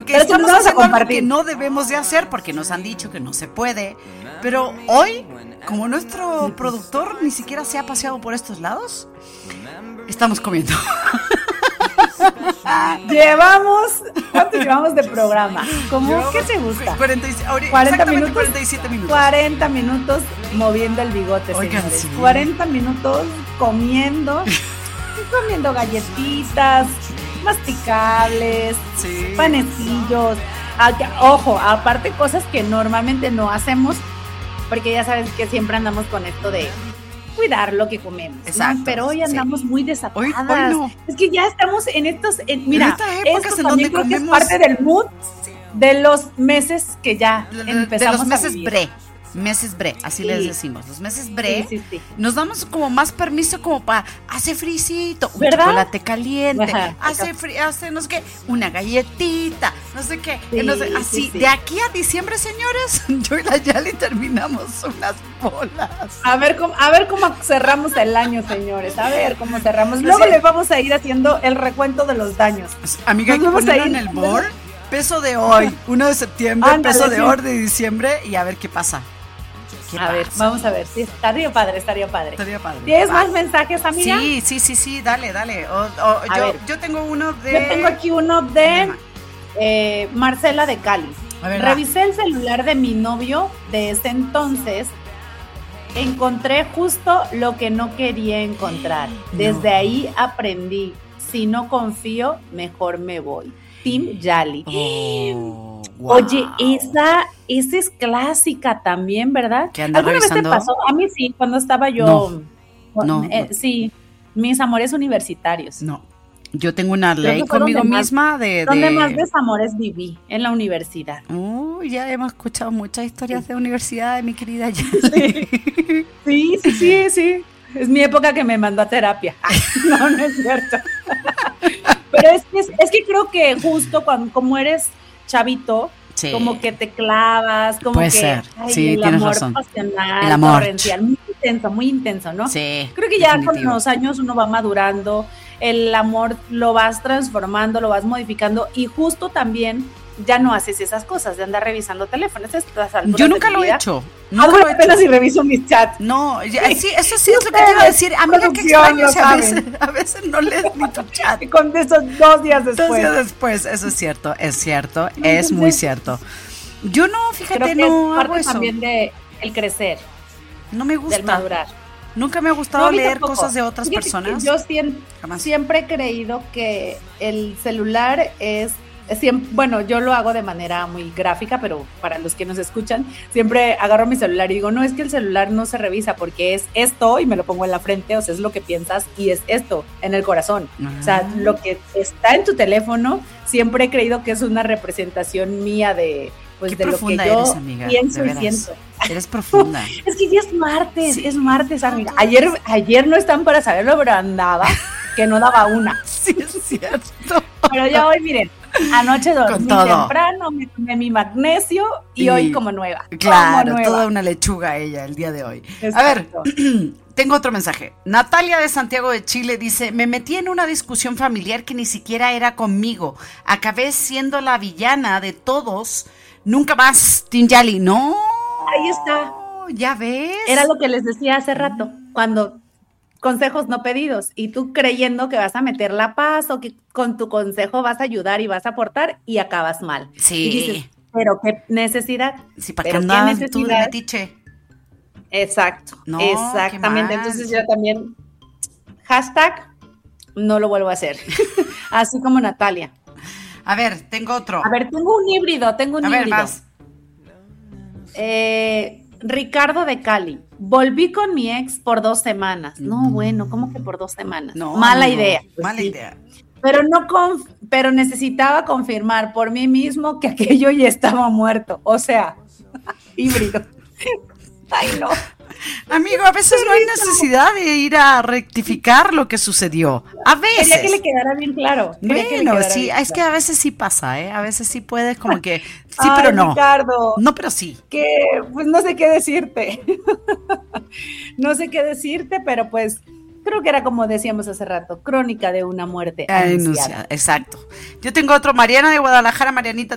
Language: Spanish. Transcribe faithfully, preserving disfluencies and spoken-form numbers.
porque pero estamos haciendo algo que no debemos de hacer, porque nos han dicho que no se puede. Pero hoy, como nuestro productor ni siquiera se ha paseado por estos lados, estamos comiendo. Llevamos, ¿cuánto llevamos de programa? ¿Cómo? Llevamos, ¿qué te gusta? cuarenta, cuarenta minutos, cuarenta y siete minutos. cuarenta minutos moviendo el bigote, Oigan, señores. Sí. cuarenta minutos comiendo, comiendo galletitas, masticables, sí. panecillos. Ojo, aparte cosas que normalmente no hacemos, porque ya sabes que siempre andamos con esto de cuidar lo que comemos. Exacto. ¿No? Pero hoy andamos sí. muy desatadas. Hoy, hoy no. Es que ya estamos en estos, en, mira, en esto en también creo comemos... que es parte del mood de los meses que ya de, empezamos de los meses a vivir. bre. Meses bre, así sí. les decimos. Los meses bre, sí, sí, sí. nos damos como más permiso como para hacer frisito, un chocolate caliente, Ajá, hace fri, hace no sé qué, una galletita, no sé qué, sí, no sé, así. Sí, sí. De aquí a diciembre, señores, yo y la Yali terminamos unas bolas. A ver cómo, a ver cómo cerramos el año, señores, a ver cómo cerramos. Luego sí. les vamos a ir haciendo el recuento de los daños. Amiga, hay que ponerlo en el board, peso de hoy, uno de septiembre, Ándale, peso de sí. hoy de diciembre y a ver qué pasa. A pasa? ver, vamos a ver, sí, estaría padre, estaría padre. Estaría padre. ¿Tienes más mensajes, amiga? Sí, sí, sí, sí, dale, dale. O, o, yo, ver, yo tengo uno de... Yo tengo aquí uno de eh, Marcela de Cali. Ver, Revisé el celular de mi novio de ese entonces, encontré justo lo que no quería encontrar. Desde no. ahí aprendí, si no confío, mejor me voy. Team Yali. Oh, wow. Oye, esa, esa es clásica también, ¿verdad? ¿Qué anda ¿Alguna revisando? vez te pasó? A mí sí, cuando estaba yo. No, con, no, eh, no. Sí, mis amores universitarios. No, yo tengo una ley conmigo misma más, de, de... Donde más desamores viví, en la universidad. Uh, ya hemos escuchado muchas historias sí. de universidad de mi querida Yali. Sí, sí, sí, sí. Es mi época que me mandó a terapia. No, no es cierto. Pero es que, es que creo que justo cuando, como eres chavito, sí. como que te clavas, como Puede que ser. Ay, Sí, el tienes amor razón. pasional, el amor torrencial, muy intenso, muy intenso, ¿no? Sí. Creo que ya definitivo. con los años uno va madurando, el amor lo vas transformando, lo vas modificando y justo también ya no haces esas cosas de andar revisando teléfonos. Yo nunca lo he hecho. Nunca lo he hecho. Apenas si reviso mis chats. No, ya, sí. sí, eso sí es lo que te iba a decir. Amiga, que extraño, si a veces, a veces no lees ni tu chat. Y contesto dos días después. Dos días después, eso es cierto, es cierto, Entonces, es muy cierto. Yo no, fíjate, creo que no es hago parte eso. También de el crecer. No me gusta. Del madurar. Nunca me ha gustado no, leer tampoco. cosas de otras Fíjate personas. Yo siempre, siempre he creído que el celular es, siempre, bueno, yo lo hago de manera muy gráfica, pero para los que nos escuchan, siempre agarro mi celular y digo, no, es que el celular no se revisa porque es esto y me lo pongo en la frente, o sea, es lo que piensas y es esto en el corazón. Ah. O sea, lo que está en tu teléfono, siempre he creído que es una representación mía de... Pues Qué de lo que yo eres, amiga, pienso y siento. Eres profunda. Es que ya es martes, sí. es martes, amiga. Ayer, ayer no están para saberlo, pero andaba que no daba una. Sí, es cierto. Pero ya hoy, miren, anoche dormí temprano, me tomé mi magnesio y, y hoy como nueva. Claro, como nueva. Toda una lechuga ella el día de hoy. Exacto. A ver, tengo otro mensaje. Natalia de Santiago de Chile dice, me metí en una discusión familiar que ni siquiera era conmigo. Acabé siendo la villana de todos. Nunca más, Team Yali. No. Ahí está. Ya ves. Era lo que les decía hace rato, cuando consejos no pedidos y tú creyendo que vas a meter la paz o que con tu consejo vas a ayudar y vas a aportar y acabas mal. Sí. Y dices, pero qué necesidad. Sí, ¿para qué andas tú de metiche? Exacto. No, exactamente. Entonces yo también, hashtag, no lo vuelvo a hacer. Así como Natalia. A ver, tengo otro. A ver, tengo un híbrido, tengo un a híbrido. A ver, vas. Eh, Ricardo de Cali. Volví con mi ex por dos semanas. No, bueno, ¿cómo que por dos semanas? No, mala no, idea. Pues mala sí. idea. Pero no conf- pero necesitaba confirmar por mí mismo que aquello ya estaba muerto. O sea, híbrido. Ay, no. Amigo, a veces no hay necesidad de ir a rectificar lo que sucedió. A veces. Quería que le quedara bien claro. Bueno, sí, bien es claro. que a veces sí pasa, ¿eh? A veces sí puedes como que, sí, Ay, pero no. Ricardo. No, pero sí. Que, pues no sé qué decirte. No sé qué decirte, pero pues creo que era como decíamos hace rato, crónica de una muerte anunciada. anunciada. Exacto. Yo tengo otro, Mariana de Guadalajara. Marianita,